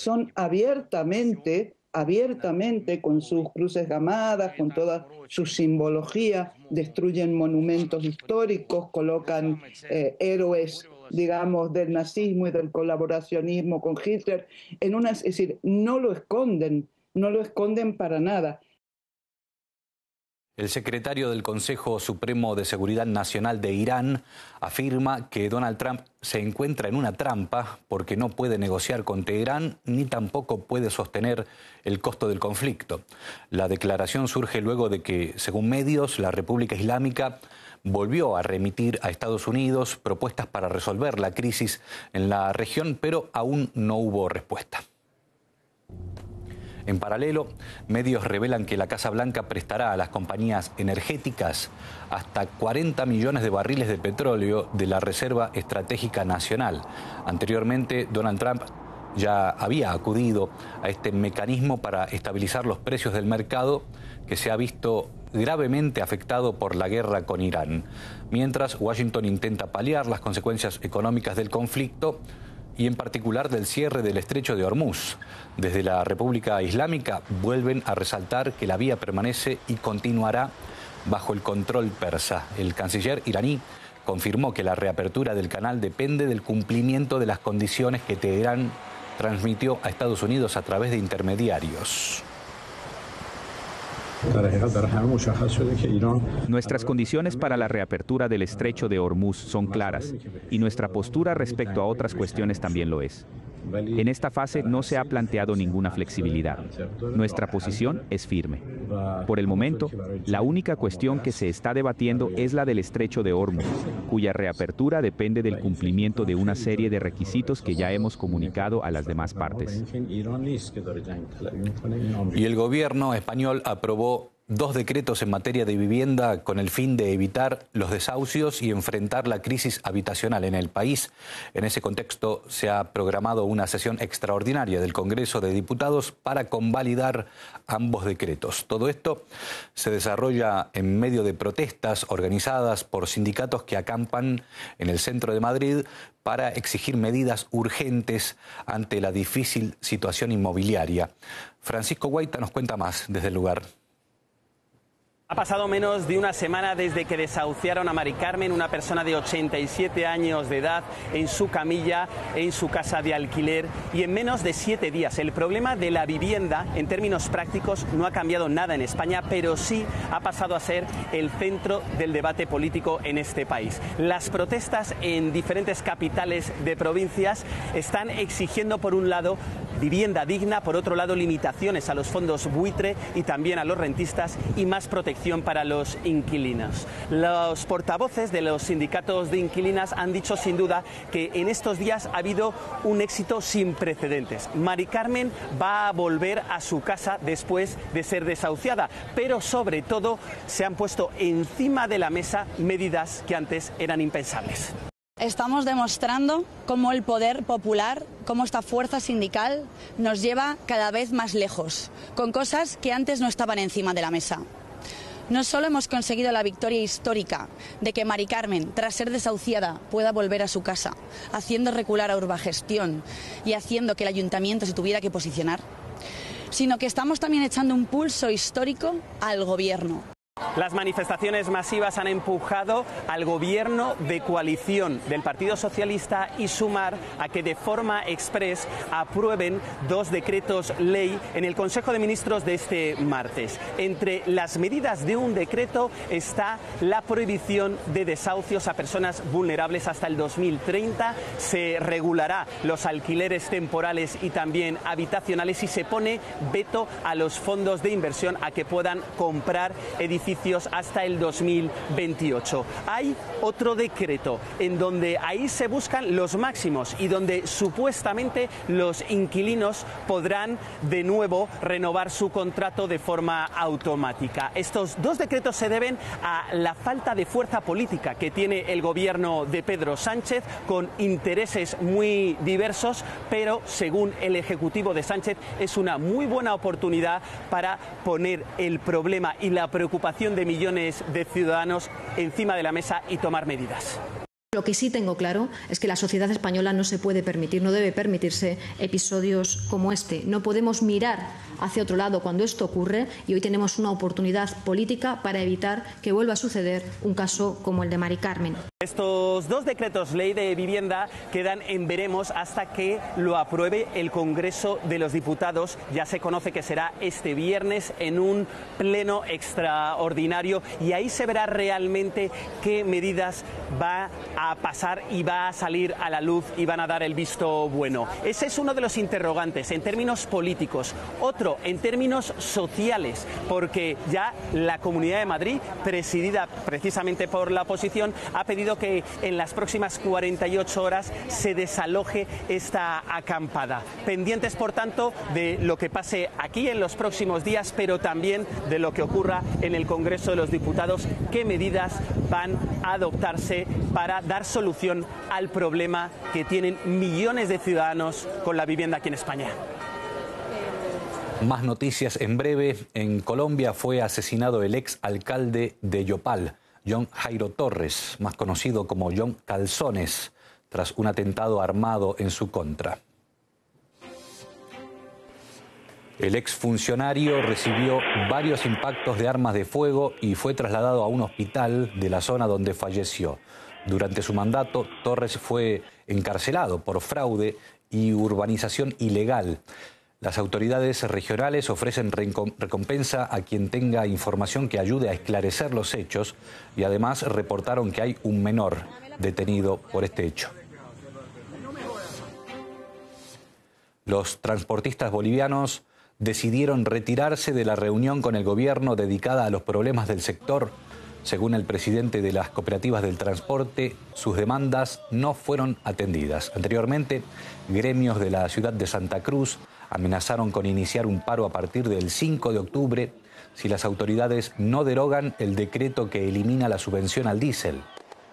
son abiertamente, con sus cruces gamadas, con toda su simbología, destruyen monumentos históricos, colocan héroes, digamos, del nazismo y del colaboracionismo con Hitler, es decir, no lo esconden para nada. El secretario del Consejo Supremo de Seguridad Nacional de Irán afirma que Donald Trump se encuentra en una trampa porque no puede negociar con Teherán ni tampoco puede sostener el costo del conflicto. La declaración surge luego de que, según medios, la República Islámica volvió a remitir a Estados Unidos propuestas para resolver la crisis en la región, pero aún no hubo respuesta. En paralelo, medios revelan que la Casa Blanca prestará a las compañías energéticas hasta 40 millones de barriles de petróleo de la Reserva Estratégica Nacional. Anteriormente, Donald Trump ya había acudido a este mecanismo para estabilizar los precios del mercado, que se ha visto gravemente afectado por la guerra con Irán. Mientras, Washington intenta paliar las consecuencias económicas del conflicto y en particular del cierre del estrecho de Hormuz. Desde la República Islámica vuelven a resaltar que la vía permanece y continuará bajo el control persa. El canciller iraní confirmó que la reapertura del canal depende del cumplimiento de las condiciones que Teherán transmitió a Estados Unidos a través de intermediarios. Nuestras condiciones para la reapertura del estrecho de Hormuz son claras y nuestra postura respecto a otras cuestiones también lo es. En esta fase no se ha planteado ninguna flexibilidad. Nuestra posición es firme. Por el momento, la única cuestión que se está debatiendo es la del estrecho de Hormuz, cuya reapertura depende del cumplimiento de una serie de requisitos que ya hemos comunicado a las demás partes. Y el gobierno español aprobó 2 decretos en materia de vivienda con el fin de evitar los desahucios y enfrentar la crisis habitacional en el país. En ese contexto se ha programado una sesión extraordinaria del Congreso de Diputados para convalidar ambos decretos. Todo esto se desarrolla en medio de protestas organizadas por sindicatos que acampan en el centro de Madrid para exigir medidas urgentes ante la difícil situación inmobiliaria. Francisco Guaita nos cuenta más desde el lugar. Ha pasado menos de una semana desde que desahuciaron a Mari Carmen, una persona de 87 años de edad, en su camilla, en su casa de alquiler, y en menos de 7 días. El problema de la vivienda, en términos prácticos, no ha cambiado nada en España, pero sí ha pasado a ser el centro del debate político en este país. Las protestas en diferentes capitales de provincias están exigiendo, por un lado, vivienda digna, por otro lado, limitaciones a los fondos buitre y también a los rentistas y más protección para los inquilinos. Los portavoces de los sindicatos de inquilinas han dicho sin duda que en estos días ha habido un éxito sin precedentes. Mari Carmen va a volver a su casa después de ser desahuciada, pero sobre todo se han puesto encima de la mesa medidas que antes eran impensables. Estamos demostrando cómo el poder popular, cómo esta fuerza sindical nos lleva cada vez más lejos, con cosas que antes no estaban encima de la mesa. No solo hemos conseguido la victoria histórica de que Mari Carmen, tras ser desahuciada, pueda volver a su casa, haciendo recular a Urbagestión y haciendo que el ayuntamiento se tuviera que posicionar, sino que estamos también echando un pulso histórico al gobierno. Las manifestaciones masivas han empujado al gobierno de coalición del Partido Socialista y Sumar a que de forma exprés aprueben 2 decretos ley en el Consejo de Ministros de este martes. Entre las medidas de un decreto está la prohibición de desahucios a personas vulnerables hasta el 2030. Se regulará los alquileres temporales y también habitacionales y se pone veto a los fondos de inversión a que puedan comprar edificios hasta el 2028. Hay otro decreto en donde ahí se buscan los máximos y donde supuestamente los inquilinos podrán de nuevo renovar su contrato de forma automática. Estos 2 decretos se deben a la falta de fuerza política que tiene el gobierno de Pedro Sánchez, con intereses muy diversos, pero según el Ejecutivo de Sánchez es una muy buena oportunidad para poner el problema y la preocupación de millones de ciudadanos encima de la mesa y tomar medidas. Lo que sí tengo claro es que la sociedad española no se puede permitir, no debe permitirse episodios como este. No podemos mirar hacia otro lado cuando esto ocurre y hoy tenemos una oportunidad política para evitar que vuelva a suceder un caso como el de Mari Carmen. Estos dos decretos ley de vivienda quedan en veremos hasta que lo apruebe el Congreso de los Diputados. Ya se conoce que será este viernes en un pleno extraordinario y ahí se verá realmente qué medidas va a pasar y va a salir a la luz y van a dar el visto bueno. Ese es uno de los interrogantes en términos políticos. Otro en términos sociales, porque ya la Comunidad de Madrid, presidida precisamente por la oposición, ha pedido que en las próximas 48 horas se desaloje esta acampada. Pendientes, por tanto, de lo que pase aquí en los próximos días, pero también de lo que ocurra en el Congreso de los Diputados, qué medidas van a adoptarse para dar solución al problema que tienen millones de ciudadanos con la vivienda aquí en España. Más noticias en breve. En Colombia fue asesinado el ex alcalde de Yopal, John Jairo Torres, más conocido como John Calzones, tras un atentado armado en su contra. El exfuncionario recibió varios impactos de armas de fuego y fue trasladado a un hospital de la zona donde falleció. Durante su mandato, Torres fue encarcelado por fraude y urbanización ilegal. Las autoridades regionales ofrecen recompensa a quien tenga información que ayude a esclarecer los hechos y además reportaron que hay un menor detenido por este hecho. Los transportistas bolivianos decidieron retirarse de la reunión con el gobierno dedicada a los problemas del sector. Según el presidente de las cooperativas del transporte, sus demandas no fueron atendidas. Anteriormente, gremios de la ciudad de Santa Cruz amenazaron con iniciar un paro a partir del 5 de octubre si las autoridades no derogan el decreto que elimina la subvención al diésel.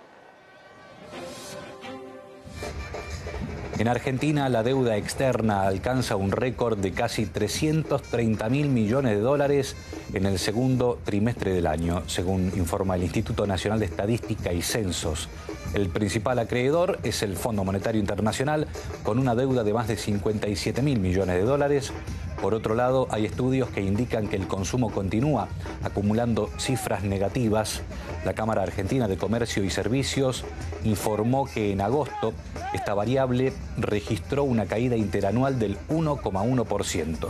En Argentina, la deuda externa alcanza un récord de casi 330.000 millones de dólares en el segundo trimestre del año, según informa el Instituto Nacional de Estadística y Censos. El principal acreedor es el Fondo Monetario Internacional, con una deuda de más de 57.000 millones de dólares. Por otro lado, hay estudios que indican que el consumo continúa acumulando cifras negativas. La Cámara Argentina de Comercio y Servicios informó que en agosto esta variable registró una caída interanual del 1,1%.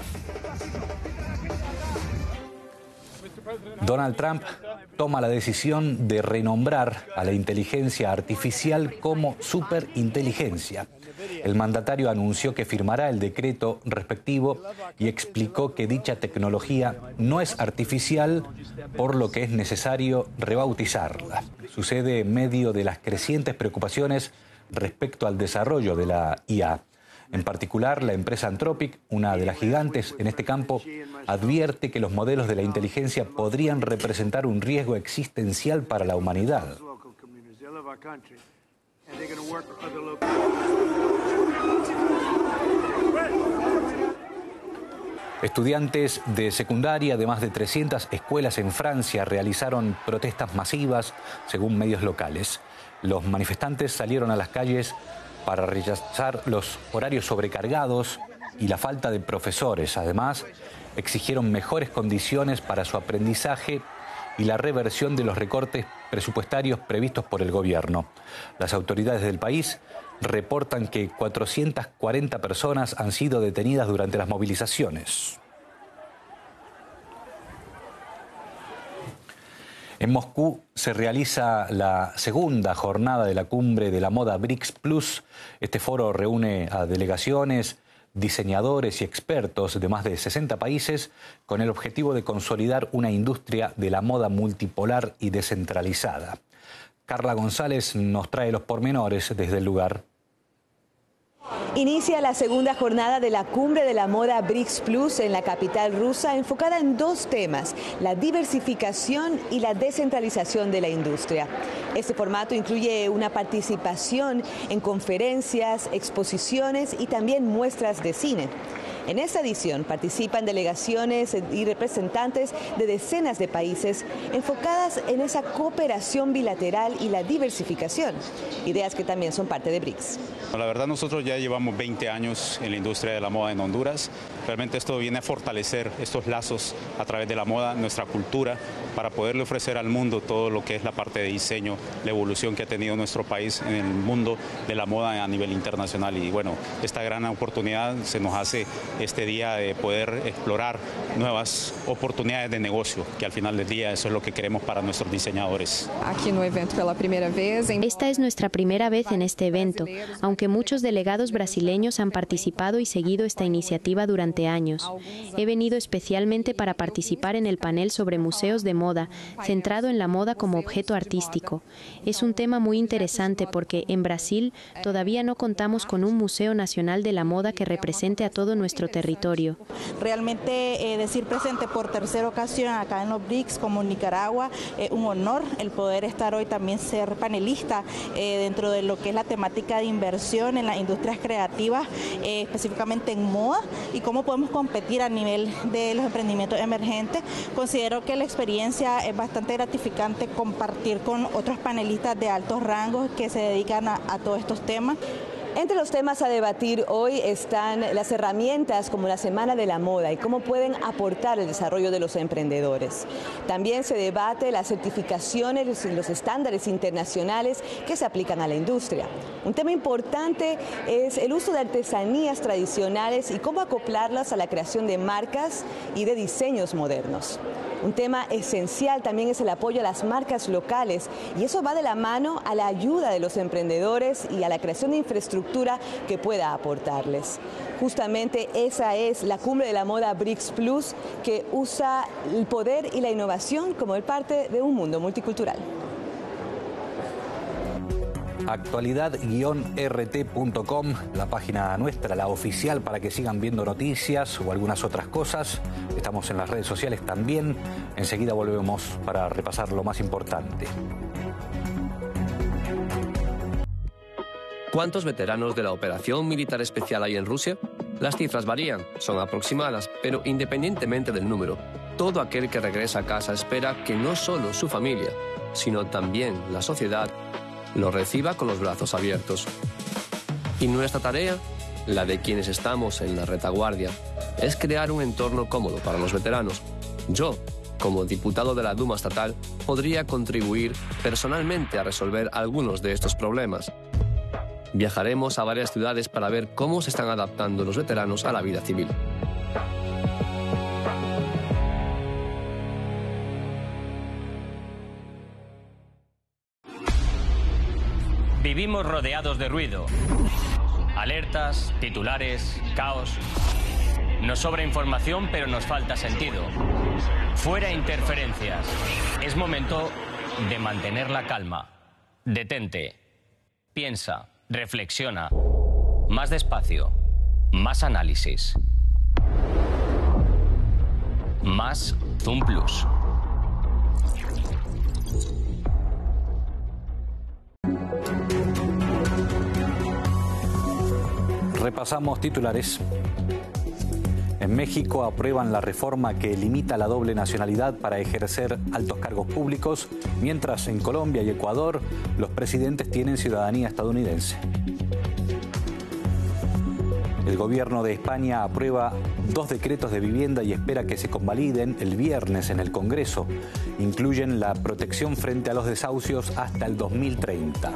Donald Trump toma la decisión de renombrar a la inteligencia artificial como superinteligencia. El mandatario anunció que firmará el decreto respectivo y explicó que dicha tecnología no es artificial, por lo que es necesario rebautizarla. Sucede en medio de las crecientes preocupaciones respecto al desarrollo de la IA. En particular, la empresa Anthropic, una de las gigantes en este campo, advierte que los modelos de la inteligencia podrían representar un riesgo existencial para la humanidad. Estudiantes de secundaria de más de 300 escuelas en Francia realizaron protestas masivas, según medios locales. Los manifestantes salieron a las calles para rechazar los horarios sobrecargados y la falta de profesores. Además, exigieron mejores condiciones para su aprendizaje y la reversión de los recortes presupuestarios previstos por el gobierno. Las autoridades del país reportan que 440 personas han sido detenidas durante las movilizaciones. En Moscú se realiza la segunda jornada de la cumbre de la moda BRICS Plus. Este foro reúne a delegaciones, diseñadores y expertos de más de 60 países con el objetivo de consolidar una industria de la moda multipolar y descentralizada. Carla González nos trae los pormenores desde el lugar. Inicia la segunda jornada de la cumbre de la moda BRICS Plus en la capital rusa, enfocada en dos temas: la diversificación y la descentralización de la industria. Este formato incluye una participación en conferencias, exposiciones y también muestras de cine. En esta edición participan delegaciones y representantes de decenas de países enfocadas en esa cooperación bilateral y la diversificación, ideas que también son parte de BRICS. La verdad, nosotros ya llevamos 20 años en la industria de la moda en Honduras. Realmente esto viene a fortalecer estos lazos a través de la moda, nuestra cultura, para poderle ofrecer al mundo todo lo que es la parte de diseño, la evolución que ha tenido nuestro país en el mundo de la moda a nivel internacional. Y bueno, esta gran oportunidad se nos hace este día de poder explorar nuevas oportunidades de negocio, que al final del día eso es lo que queremos para nuestros diseñadores. Esta es nuestra primera vez en este evento, aunque muchos delegados brasileños han participado y seguido esta iniciativa durante años. He venido especialmente para participar en el panel sobre museos de moda, centrado en la moda como objeto artístico. Es un tema muy interesante porque en Brasil todavía no contamos con un Museo Nacional de la Moda que represente a todo nuestro territorio. Realmente decir presente por tercera ocasión acá en los BRICS como Nicaragua, un honor el poder estar hoy también ser panelista dentro de lo que es la temática de inversión en las industrias creativas, específicamente en moda, y cómo podemos competir a nivel de los emprendimientos emergentes. Considero que la experiencia es bastante gratificante compartir con otros panelistas de altos rangos que se dedican a todos estos temas. Entre los temas a debatir hoy están las herramientas como la Semana de la Moda y cómo pueden aportar el desarrollo de los emprendedores. También se debate las certificaciones y los estándares internacionales que se aplican a la industria. Un tema importante es el uso de artesanías tradicionales y cómo acoplarlas a la creación de marcas y de diseños modernos. Un tema esencial también es el apoyo a las marcas locales, y eso va de la mano a la ayuda de los emprendedores y a la creación de infraestructura que pueda aportarles. Justamente esa es la cumbre de la moda BRICS Plus, que usa el poder y la innovación como parte de un mundo multicultural. Actualidad-rt.com, la página nuestra, la oficial, para que sigan viendo noticias o algunas otras cosas. Estamos en las redes sociales también. Enseguida volvemos para repasar lo más importante. ¿Cuántos veteranos de la operación militar especial hay en Rusia? Las cifras varían, son aproximadas, pero independientemente del número, todo aquel que regresa a casa espera que no solo su familia, sino también la sociedad, lo reciba con los brazos abiertos. Y nuestra tarea, la de quienes estamos en la retaguardia, es crear un entorno cómodo para los veteranos. Yo, como diputado de la Duma estatal, podría contribuir personalmente a resolver algunos de estos problemas. Viajaremos a varias ciudades para ver cómo se están adaptando los veteranos a la vida civil. Vivimos rodeados de ruido, alertas, titulares, caos. Nos sobra información, pero nos falta sentido. Fuera interferencias. Es momento de mantener la calma. Detente. Piensa. Reflexiona. Más despacio. Más análisis. Más Zoom Plus. Repasamos titulares. En México aprueban la reforma que limita la doble nacionalidad para ejercer altos cargos públicos, mientras en Colombia y Ecuador los presidentes tienen ciudadanía estadounidense. El gobierno de España aprueba 2 decretos de vivienda y espera que se convaliden el viernes en el Congreso. Incluyen la protección frente a los desahucios hasta el 2030.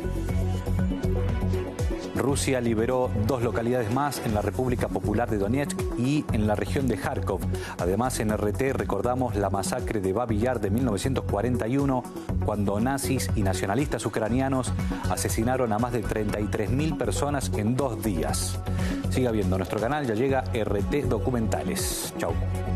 Rusia liberó 2 localidades más en la República Popular de Donetsk y en la región de Kharkov. Además, en RT recordamos la masacre de Babi Yar de 1941, cuando nazis y nacionalistas ucranianos asesinaron a más de 33.000 personas en 2 días. Siga viendo nuestro canal, ya llega RT Documentales. Chau.